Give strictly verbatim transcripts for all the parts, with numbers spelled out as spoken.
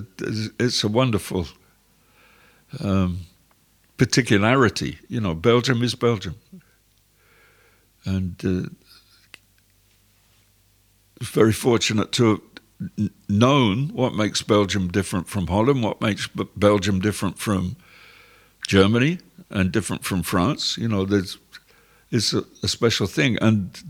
It's a wonderful um, particularity. You know, Belgium is Belgium. And uh, very fortunate to have known what makes Belgium different from Holland, what makes Belgium different from Germany and different from France. You know, there's it's a, a special thing. And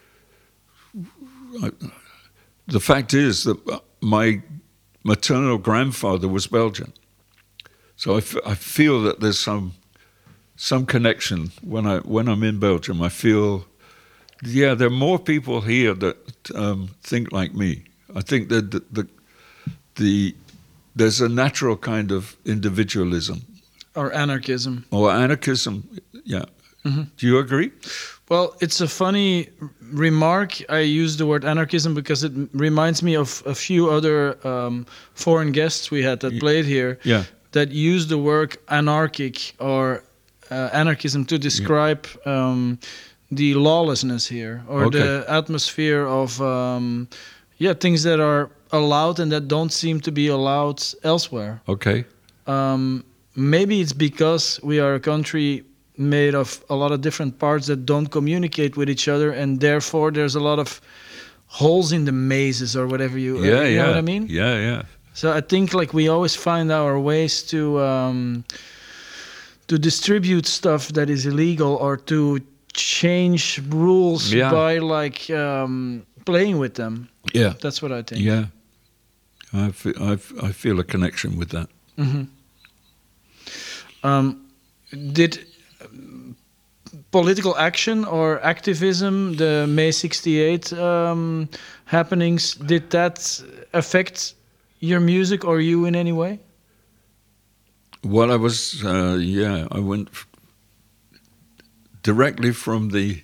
I, the fact is that my maternal grandfather was Belgian. So I, f- I feel that there's some some connection when I when I'm in Belgium. I feel, yeah, there are more people here that um, think like me. I think that the, the the there's a natural kind of individualism or anarchism or anarchism. Yeah. Mm-hmm. Do you agree? Well, it's a funny remark. I use the word anarchism because it reminds me of a few other um, foreign guests we had that played here yeah. that used the word anarchic or uh, anarchism to describe yeah. um, the lawlessness here or okay. the atmosphere of um, yeah things that are allowed and that don't seem to be allowed elsewhere. Okay. Um, maybe it's because we are a country made of a lot of different parts that don't communicate with each other, and therefore there's a lot of holes in the mazes or whatever you, yeah, uh, you yeah. know what I mean? Yeah, yeah. So I think like we always find our ways to um, to distribute stuff that is illegal or to change rules yeah. by like um, playing with them. Yeah, that's what I think. Yeah, I feel, I, I feel a connection with that. Mm-hmm. Um, did political action or activism, the May sixty-eight um, happenings, did that affect your music or you in any way? Well, I was, uh, yeah, I went f- directly from the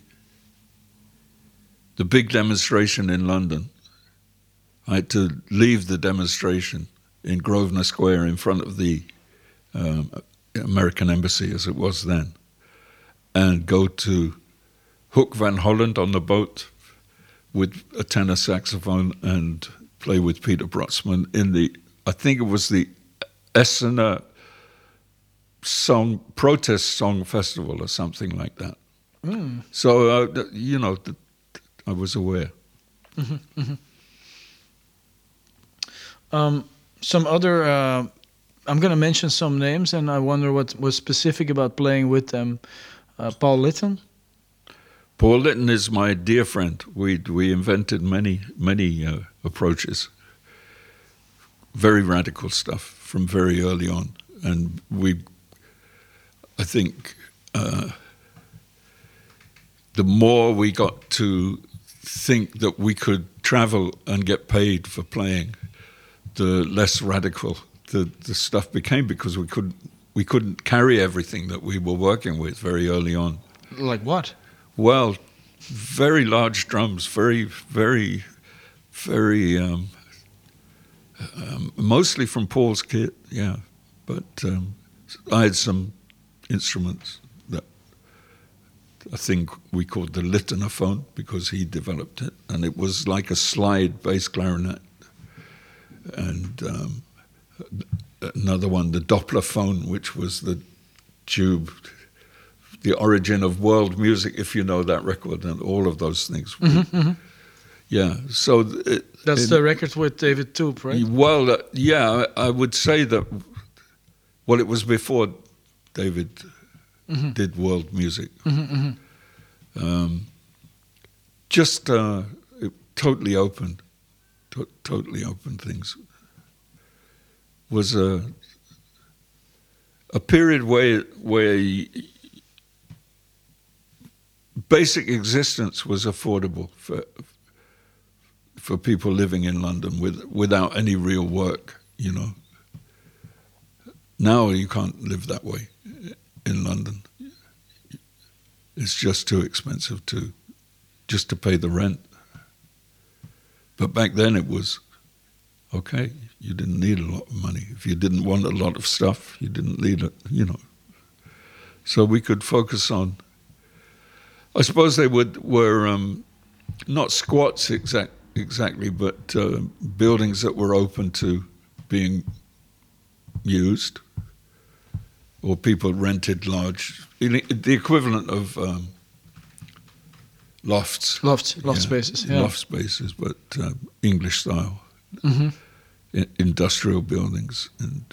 the big demonstration in London. I had to leave the demonstration in Grosvenor Square in front of the um, American Embassy, as it was then, and go to Hoek van Holland on the boat with a tenor saxophone and play with Peter Brotsman in the, I think it was the Essener song, protest song festival or something like that. Mm. So, uh, you know, th- I was aware. Mm-hmm, mm-hmm. Um, some other, uh, I'm going to mention some names and I wonder what was specific about playing with them. Uh, Paul Lytton. Paul Lytton is my dear friend. We we invented many, many uh, approaches. Very radical stuff from very early on. And we, I think, uh, the more we got to think that we could travel and get paid for playing, the less radical the, the stuff became, because we couldn't we couldn't carry everything that we were working with very early on. Like what? Well, very large drums, very, very, very, um, um, mostly from Paul's kit, yeah. But um, I had some instruments that I think we called the Lyttonophone because he developed it, and it was like a slide bass clarinet. And um, another one, the Dopplerphone, which was the tube, the origin of world music, if you know that record, and all of those things. Mm-hmm, mm-hmm. Yeah, so... It, That's it, the record with David Toop, right? Well, uh, yeah, I, I would say that, well, it was before David mm-hmm. did world music. Mm-hmm, mm-hmm. Um, just uh, it totally open, to- totally open things. Was a a period where where basic existence was affordable for for people living in London with without any real work, you know. Now you can't live that way in London. It's just too expensive to just to pay the rent. But back then it was okay. You didn't need a lot of money. If you didn't want a lot of stuff, you didn't need it, you know. So we could focus on, I suppose they would, were um, not squats exact, exactly, but uh, buildings that were open to being used, or people rented large, the equivalent of um, lofts. Loft, loft Yeah, spaces. Yeah. Loft spaces, but um, English style, hmm I- industrial buildings. And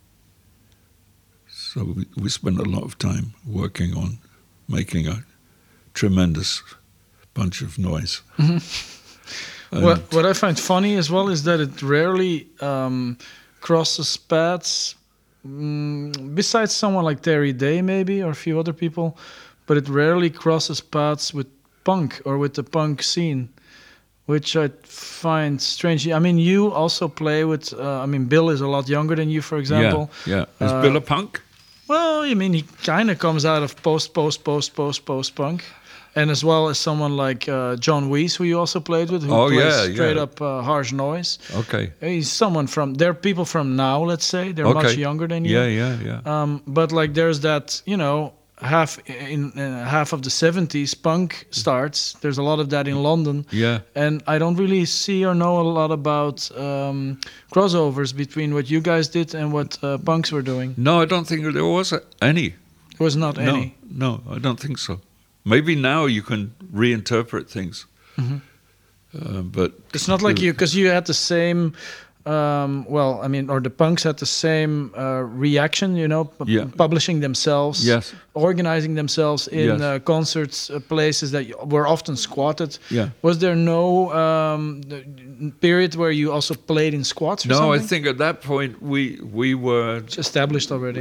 so we, we spent a lot of time working on making a tremendous bunch of noise. hmm And What what I find funny as well is that it rarely um, crosses paths. Mm, besides someone like Terry Day, maybe, or a few other people, but it rarely crosses paths with punk or with the punk scene, which I find strange. I mean, you also play with. Uh, I mean, Bill is a lot younger than you, for example. Yeah, yeah. Is Uh, Bill a punk? Well, I mean, he kind of comes out of post, post, post, post, post punk, and as well as someone like uh, John Weiss, who you also played with, who Oh, plays yeah, straight yeah. up uh, harsh noise. Okay. He's someone from. They're people from now, let's say. They're Okay. much younger than you. Yeah, yeah, yeah. Um, but like, there's that, you know, half in, in half of the seventies punk starts. There's a lot of that in London. Yeah. And I don't really see or know a lot about um, crossovers between what you guys did and what uh, punks were doing. No, I don't think there was any. There was not No, any. no, I don't think so. Maybe now you can reinterpret things, Mhm. uh, but It's not like you, because you had the same. Um, well, I mean, or the punks had the same uh, reaction, you know, pu- Yeah. publishing themselves, Yes. organizing themselves in Yes. uh, concerts, uh, places that were often squatted. Yeah. Was there no um, the- period where you also played in squats or No, something? I think at that point we we were It's established already.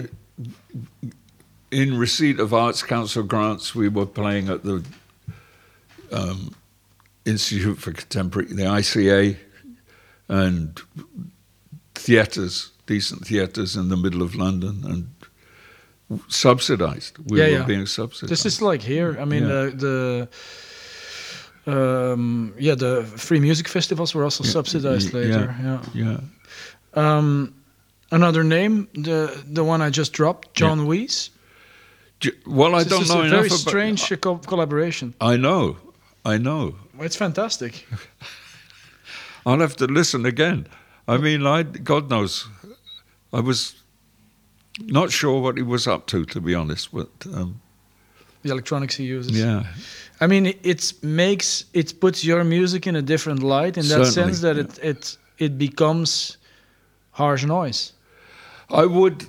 in receipt of Arts Council grants. We were playing at the um, Institute for Contemporary, the I C A, and theatres, decent theatres in the middle of London, and subsidised. We Yeah, were yeah. being subsidised. This is like here. I mean, Yeah. the the um, yeah, the free music festivals were also Yeah, subsidized y- later. Yeah. yeah. Um, another name, the the one I just dropped, John Weiss. J- Well, I This don't is know a enough very about. strange uh, co- collaboration. I know, I know. It's fantastic. I'll have to listen again. I mean, I God knows, I was not sure what he was up to, to be honest. But um, The electronics he uses. yeah, I mean, it, it makes it puts your music in a different light in that Certainly, sense that yeah. it it it becomes harsh noise. I would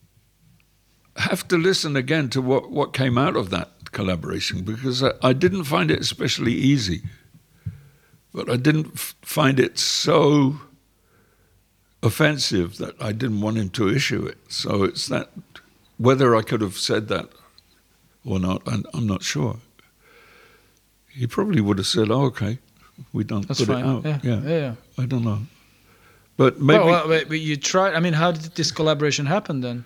have to listen again to what, what came out of that collaboration, because I, I didn't find it especially easy, but I didn't f- find it so offensive that I didn't want him to issue it. So it's that, whether I could have said that or not, I'm, I'm not sure. He probably would have said, oh, okay, we don't That's put fine. it out. Yeah. Yeah. Yeah. yeah. I don't know. But maybe Well, well, wait, but you tried. I mean, how did this collaboration happen then?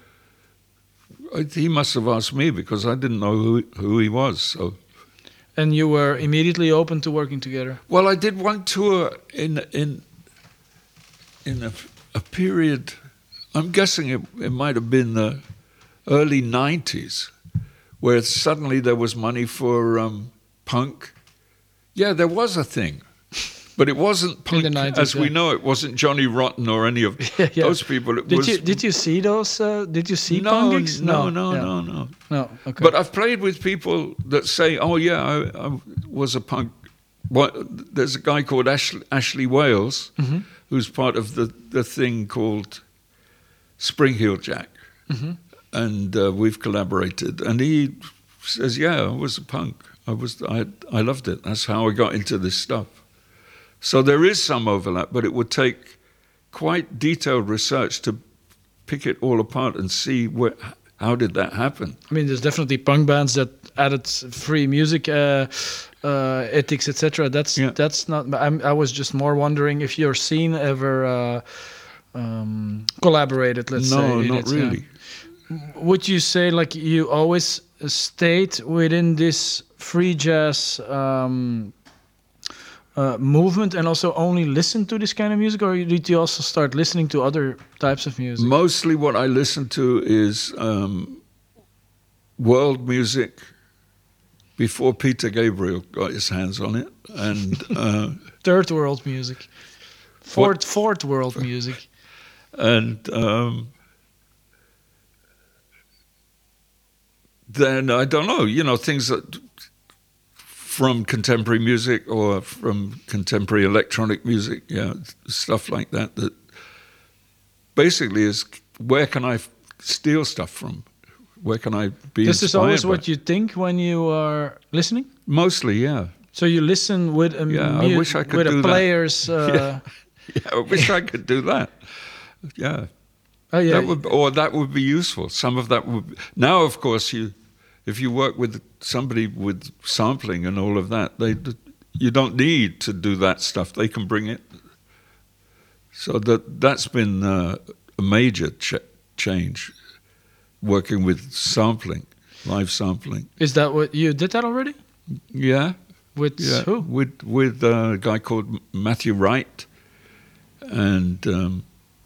I- he must have asked me, because I didn't know who, who he was. So, And you were immediately open to working together. well, I did one tour in in in a, a period. I'm guessing it, it might have been the early nineties, where suddenly there was money for um, punk. Yeah, there was a thing, but it wasn't punk the nineties, as we yeah. know. It wasn't Johnny Rotten or any of Yeah, yeah. those people. It Did was you did you see those? Uh, did you see no, punk gigs? no, no, Yeah. no, no. No. Okay. But I've played with people that say, "Oh yeah, I, I was a punk." What, there's a guy called Ashley, Ashley Wales, Mhm. who's part of the, the thing called Spring Heel Jack, Mhm. and uh, we've collaborated. And he says, "Yeah, I was a punk. I was. I I loved it. That's how I got into this stuff." So there is some overlap, but it would take quite detailed research to pick it all apart and see where, how did that happen. I mean, there's definitely punk bands that added free music uh, uh, ethics, et cetera. That's Yeah. that's not. I'm, I was just more wondering if your scene ever uh, um, collaborated. Let's say. No, in not it, yeah. really. Would you say like you always stayed within this free jazz um, uh, movement and also only listened to this kind of music, or did you also start listening to other types of music? Mostly what I listen to is um, world music before Peter Gabriel got his hands on it. And uh, Third world music, fourth fourth world music. and um, then I don't know, you know, things that from contemporary music or from contemporary electronic music, yeah, stuff like that. That basically is where can I steal stuff from? Where can I be? This is always by? what you think when you are listening. Mostly, yeah. So you listen with a Yeah, mu- I wish I could with do a that. player's. Uh, Yeah. Yeah, I wish I could do that. Yeah. Oh yeah. That would, or that would be useful. Some of that would. Now, of course, you, if you work with somebody with sampling and all of that, they, you don't need to do that stuff. They can bring it. So that that's been uh, a major ch- change, working with sampling, live sampling. Is that what you did that already? Yeah. With Yeah. who? With with uh, a guy called Matthew Wright, and. Um,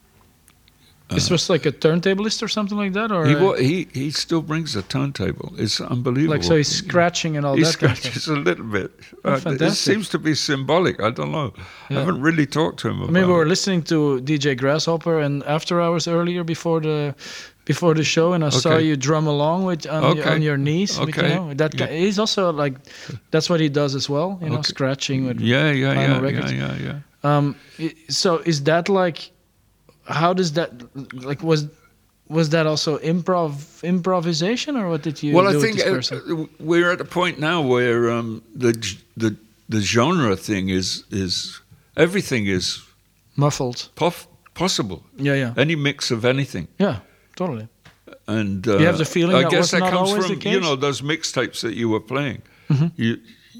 This was like a turntablist or something like that, or He, uh, wa- he he still brings a turntable. It's unbelievable. like so he's scratching and all He that. kind of scratches stuff. a little bit. Oh, Uh, it fantastic. seems to be symbolic. I don't know. I Yeah. haven't really talked to him I about mean, we were it. listening to D J Grasshopper and After Hours earlier before the before the show, and I saw Okay. you drum along with on, your, Okay. on your knees. With, you Okay. know, that Yeah. guy, he's also like that's what he does as well. You know, Okay. scratching with Yeah, yeah, vinyl yeah, records. yeah, yeah, yeah. Um, i- so is that like, how does that like was was that also improv improvisation or what did you Well, do I with think this uh, person? uh, we're at a point now where um, the g- the the genre thing is is everything is Muffled. pof- possible. Yeah, yeah, Any mix of anything. yeah, totally. And uh, You have the feeling I that guess was that not comes always from the you case? know those mixtapes that you were playing. Mhm. You,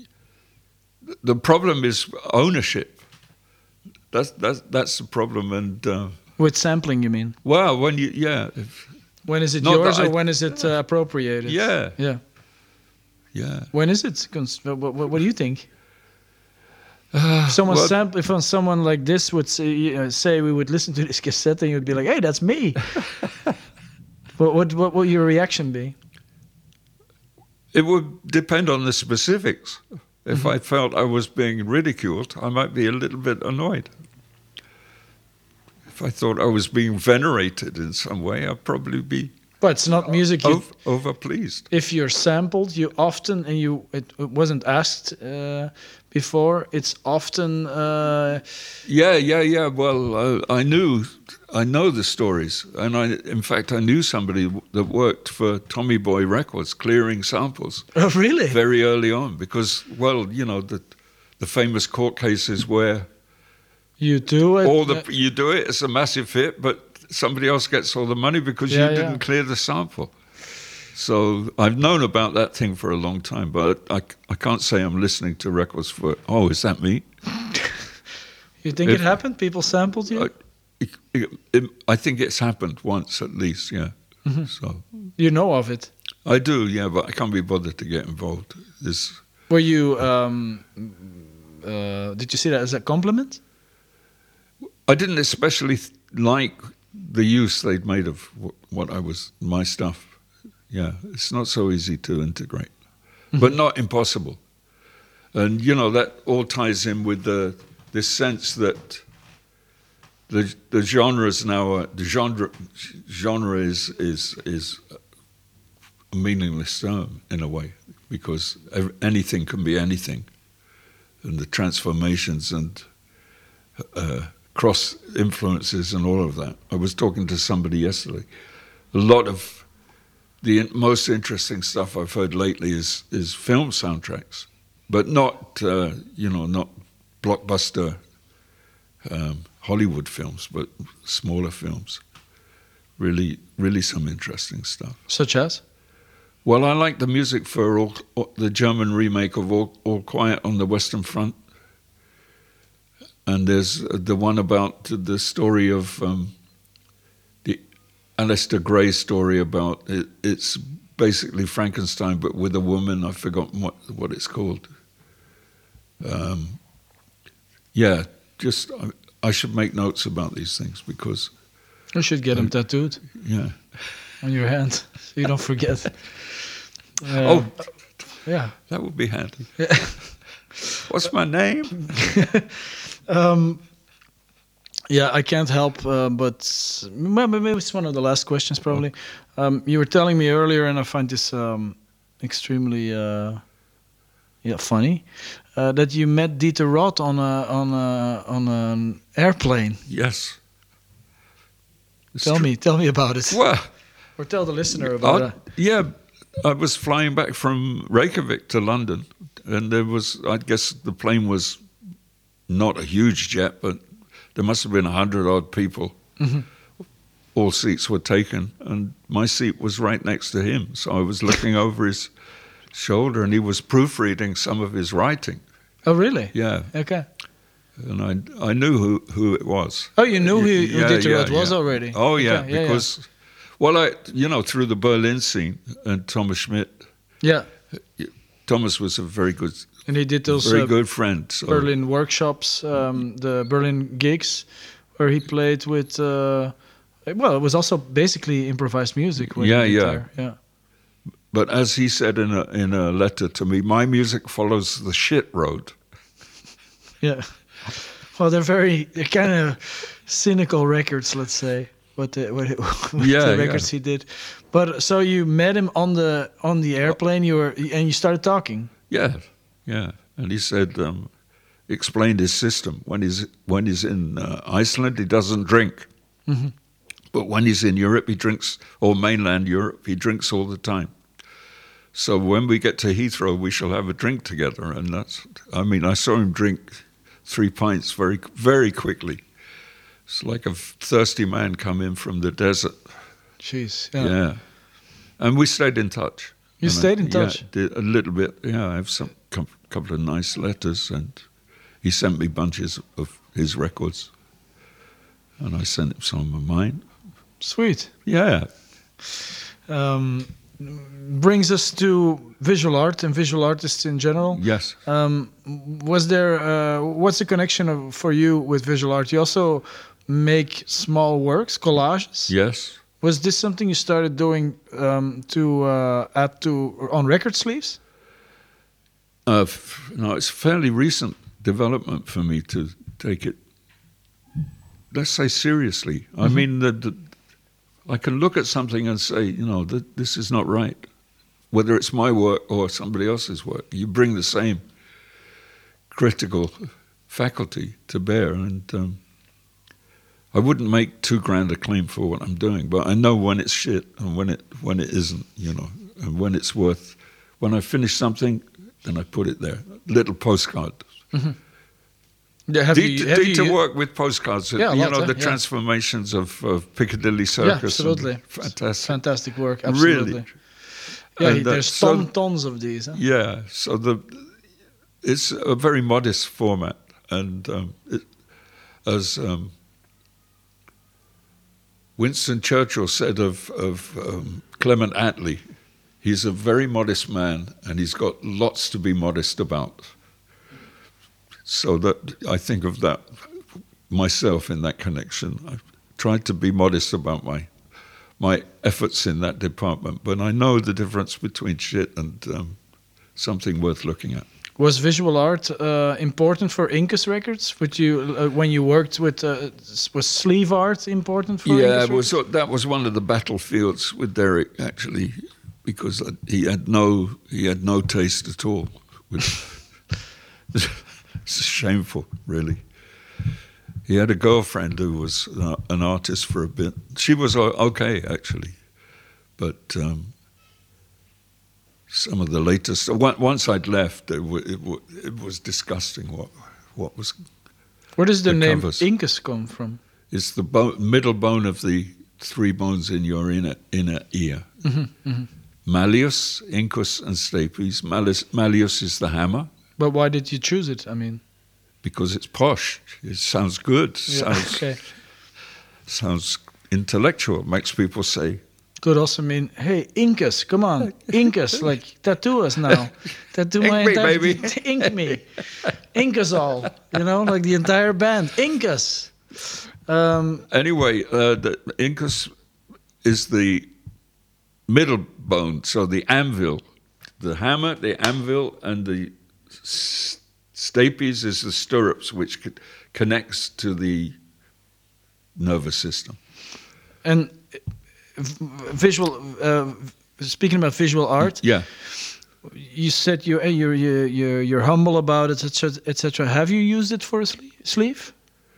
the problem is ownership. That's that's that's the problem. And uh, With sampling, you mean? well, when you yeah if, When is it Not yours that or I- when is it uh, appropriated? yeah Yeah. yeah. When is it? Cons- What, what, what do you think? If someone well- samp- if someone like this would say, uh, say we would listen to this cassette and you'd be like, "Hey, that's me." what, what what would your reaction be? It would depend on the specifics. If Mm-hmm. I felt I was being ridiculed, I might be a little bit annoyed. If I thought I was being venerated in some way, I'd probably be But it's not music. You, over, overpleased. if you're sampled, you often and you it, it wasn't asked uh, before. It's often uh, Yeah, yeah, yeah. Well, uh, I knew, I know the stories, and I, in fact, I knew somebody w- that worked for Tommy Boy Records, clearing samples oh really very early on, because, well, you know, the the famous court cases where you do it. all the uh, you do it, it's a massive hit, but somebody else gets all the money because Yeah, you yeah. didn't clear the sample. So I've known about that thing for a long time, but I, I can't say I'm listening to records for. Oh, is that me? you think if- it happened? People sampled you. I, it, it, it- I think it's happened once at least, yeah. Mm-hmm. So You know of it. I do, yeah, but I can't be bothered to get involved. This, Were you? Um, uh, did you see that as a compliment? I didn't especially th- like the use they'd made of w- what I was, my stuff. Yeah, it's not so easy to integrate, but not impossible. And you know that all ties in with the this sense that the the genres now are, the genre genre is is is a meaningless term in a way, because ev- anything can be anything, and the transformations and uh, cross influences and all of that. I was talking to somebody yesterday. A lot of the in- most interesting stuff I've heard lately is is film soundtracks, but not uh, you know not blockbuster um, Hollywood films, but smaller films. Really, really some interesting stuff. Such as? Well, I like the music for all, all, the German remake of All, All Quiet on the Western Front. And there's uh, the one about the story of um, the Alistair Gray story about it, it's basically Frankenstein, but with a woman. I've forgotten what, what it's called. Um, yeah, just I, I should make notes about these things because, You should get them tattooed yeah. on your hand so you don't forget. Uh, Oh, yeah. that would be handy. What's my name? Um, Yeah, I can't help uh, but well, maybe it's one of the last questions probably. Um, you were telling me earlier, and I find this um, extremely uh, yeah funny, uh, that you met Dieter Roth on a on a on an airplane. Yes. It's tell true. me, tell me about it, Well, or tell the listener about I, it. yeah, I was flying back from Reykjavik to London, and there was, I guess, the plane was not a huge jet, but there must have been a hundred odd people. Mm-hmm. All seats were taken, and my seat was right next to him. So I was looking over his shoulder, and he was proofreading some of his writing. Oh, really? Yeah, Okay. and I I knew who, who it was. Oh, you knew who, Y- who yeah, Dieter yeah, Roth was yeah. already? Oh yeah, Okay, yeah, because well, I you know through the Berlin scene and Thomas Schmidt. Yeah. Thomas was a very good, And he did those very uh, good friend. So. Berlin workshops, um, the Berlin gigs, where he played with. Uh, well, it was also basically improvised music. When Yeah, he did yeah. there. Yeah. But as he said in a in a letter to me, my music follows the shit road. Yeah. Well, they're very they're kind of cynical records, let's say. What the what, it, what Yeah, the yeah. records he did. But so you met him on the on the airplane. You were and you started talking. Yeah, yeah. And he said, um, explained his system. When he's when he's in uh, Iceland, he doesn't drink. Mhm. But when he's in Europe, he drinks, or mainland Europe, he drinks all the time. So when we get to Heathrow, we shall have a drink together. And that's, I mean, I saw him drink three pints very, very quickly. It's like a thirsty man come in from the desert. Jeez. Yeah. Yeah. And we stayed in touch. You And stayed I, in touch? Yeah, did a little bit. Yeah, I have some com- couple of nice letters, and he sent me bunches of his records, and I sent him some of mine. Sweet. Yeah. Um, brings us to visual art and visual artists in general. Yes. Um, was there? Uh, what's the connection of, for you with visual art? You also make small works, collages. Yes. Was this something you started doing um, to uh, add to on record sleeves? Uh, f- no, it's a fairly recent development for me to take it, let's say, seriously. I Mhm. mean, the, the, I can look at something and say, you know, th- this is not right. Whether it's my work or somebody else's work, you bring the same critical faculty to bear. And um, I wouldn't make too grand a claim for what I'm doing, but I know when it's shit and when it when it isn't, you know, and when it's worth. When I finish something, then I put it there. Little postcard. Yeah, have Did, you, have did you, to work with postcards, Yeah, a you lot, know, huh? the Yeah. transformations of, of Piccadilly Circus. Yeah, and absolutely. Fantastic. Fantastic work, absolutely. Really. Yeah, And, uh, there's so- ton, tons of these. Huh? Yeah, so the it's a very modest format, and um, it, as um, Winston Churchill said of of um, Clement Attlee, he's a very modest man, and he's got lots to be modest about. So that I think of that myself in that connection. I've tried to be modest about my my efforts in that department, but I know the difference between shit and um, something worth looking at. Was visual art uh, important for Incus Records? Would you, uh, when you worked with, uh, s- was sleeve art important for Yeah, Incus it was, Records? that was one of the battlefields with Derek, actually, because he had no he had no taste at all. It's shameful, really. He had a girlfriend who was uh, an artist for a bit. She was o- okay, actually, but um, some of the latest. on- Once I'd left, it, w- it, w- it was disgusting. What what was? Where does the, the name covers. Incus come from? It's the bo- middle bone of the three bones in your inner inner ear. Mm-hmm, Malleus, incus, and stapes. Malleus, malleus is the hammer But why did you choose it? I mean, because it's posh. It sounds good. yeah, Sounds okay. sounds intellectual. Makes people say, Could also mean, hey, Incus, come on, Incus, like tattoo us now, tattoo Ink my me, entire, baby. ink me, ink us all, you know, like the entire band, Incus. Um, Anyway, uh, the incus is the middle bone, so the anvil, the hammer, the anvil, and the s- stapes is the stirrups, which co- connects to the nervous system. And v- visual, uh, speaking about visual art, Yeah. you said you're you're you're you're, you're humble about it, et cetera, et cetera. Have you used it for a sle- sleeve?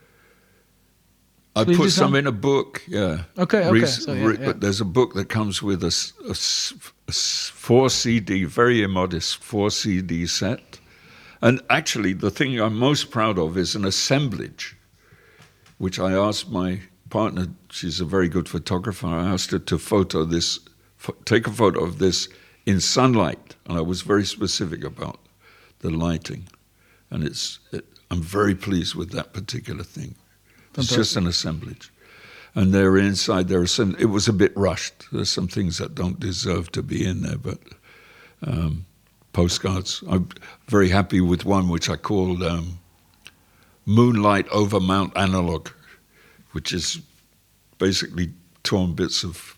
I Sleeve put design? some in a book, yeah. Okay, okay. Rec- So, yeah, re- yeah. But there's a book that comes with a, s- a s- a s- four C D, very immodest four C D set. And actually, the thing I'm most proud of is an assemblage, which I asked my partner, she's a very good photographer, I asked her to photo this, pho- take a photo of this in sunlight. And I was very specific about the lighting. And it's, it, I'm very pleased with that particular thing. It's just an assemblage. And they're inside, there are some, it was a bit rushed. There's some things that don't deserve to be in there, but um, postcards. I'm very happy with one which I called um, Moonlight Over Mount Analog, which is basically torn bits of,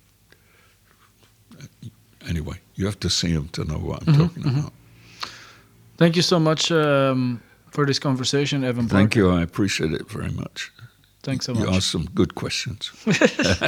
anyway, you have to see them to know what I'm Mhm, talking mhm. about. Thank you so much um, for this conversation, Evan Parker. Thank you, I appreciate it very much. Thanks so You much. asked some good questions.